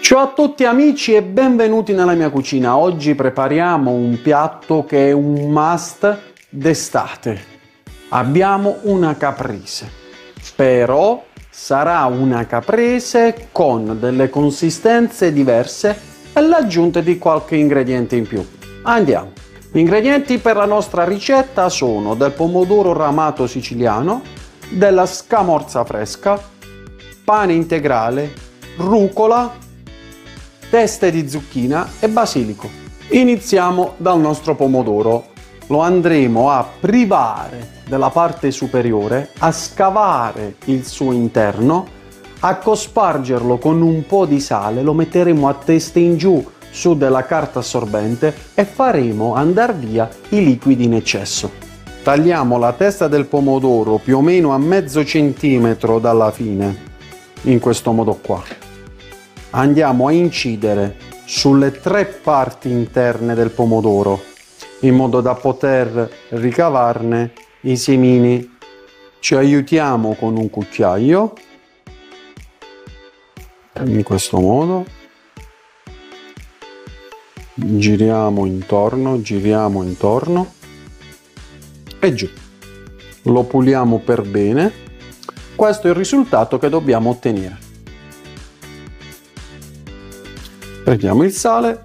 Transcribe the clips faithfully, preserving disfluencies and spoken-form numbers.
Ciao a tutti amici e benvenuti nella mia cucina. Oggi prepariamo un piatto che è un must d'estate. Abbiamo una caprese, però sarà una caprese con delle consistenze diverse e l'aggiunta di qualche ingrediente in più. Andiamo. Gli ingredienti per la nostra ricetta sono del pomodoro ramato siciliano, della scamorza fresca, pane integrale, rucola, teste di zucchina e basilico. Iniziamo dal nostro pomodoro. Lo andremo a privare della parte superiore, a scavare il suo interno, a cospargerlo con un po' di sale, lo metteremo a testa in giù su della carta assorbente e faremo andare via i liquidi in eccesso. Tagliamo la testa del pomodoro più o meno a mezzo centimetro dalla fine, in questo modo qua. Andiamo a incidere sulle tre parti interne del pomodoro in modo da poter ricavarne i semini. Ci aiutiamo con un cucchiaio in questo modo, giriamo intorno, giriamo intorno e giù. Lo puliamo per bene. Questo è il risultato che dobbiamo ottenere. Prendiamo il sale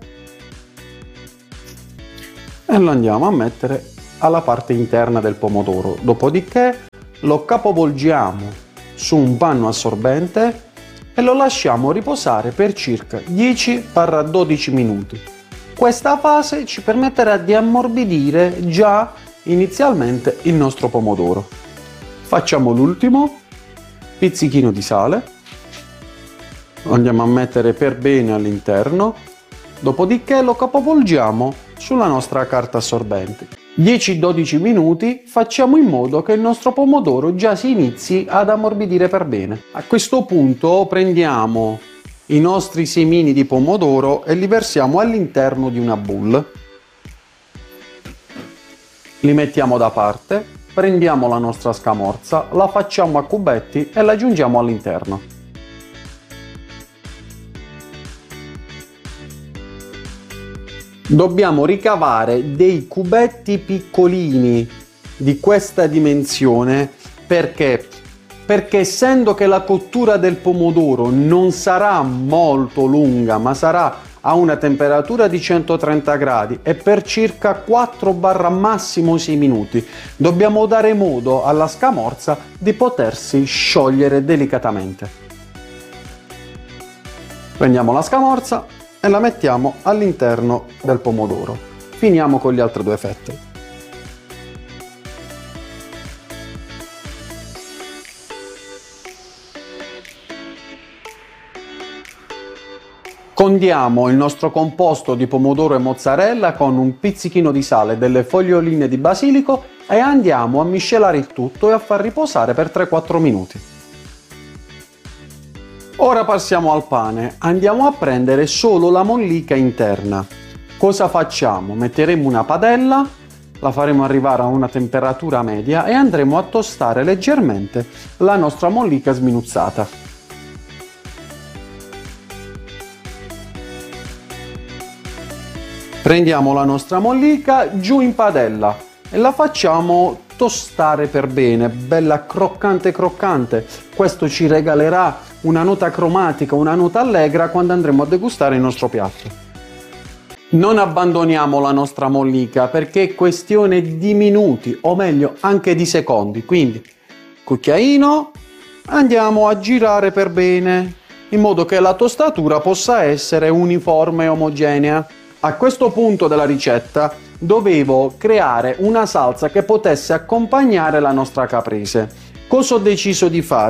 e lo andiamo a mettere alla parte interna del pomodoro, dopodiché lo capovolgiamo su un panno assorbente e lo lasciamo riposare per circa dieci dodici minuti. Questa fase ci permetterà di ammorbidire già inizialmente il nostro pomodoro. Facciamo l'ultimo pizzichino di sale. Lo andiamo a mettere per bene all'interno, dopodiché lo capovolgiamo sulla nostra carta assorbente. dieci dodici minuti facciamo in modo che il nostro pomodoro già si inizi ad ammorbidire per bene. A questo punto prendiamo i nostri semini di pomodoro e li versiamo all'interno di una bowl. Li mettiamo da parte, prendiamo la nostra scamorza, la facciamo a cubetti e la aggiungiamo all'interno. Dobbiamo ricavare dei cubetti piccolini di questa dimensione perché perché essendo che la cottura del pomodoro non sarà molto lunga ma sarà a una temperatura di centotrenta gradi e per circa quattro massimo sei minuti, dobbiamo dare modo alla scamorza di potersi sciogliere delicatamente. Prendiamo la scamorza e la mettiamo all'interno del pomodoro. Finiamo con le altre due fette. Condiamo il nostro composto di pomodoro e mozzarella con un pizzichino di sale, delle foglioline di basilico e andiamo a miscelare il tutto e a far riposare per tre quattro minuti. Ora passiamo al pane. Andiamo a prendere solo la mollica interna. Cosa facciamo? Metteremo una padella, la faremo arrivare a una temperatura media e andremo a tostare leggermente la nostra mollica sminuzzata. Prendiamo la nostra mollica giù in padella e la facciamo tostare per bene, bella croccante croccante. Questo ci regalerà una nota cromatica, una nota allegra quando andremo a degustare il nostro piatto. Non abbandoniamo la nostra mollica perché è questione di minuti, o meglio anche di secondi, quindi cucchiaino, andiamo a girare per bene in modo che la tostatura possa essere uniforme e omogenea. A questo punto della ricetta dovevo creare una salsa che potesse accompagnare la nostra caprese. Cosa ho deciso di fare?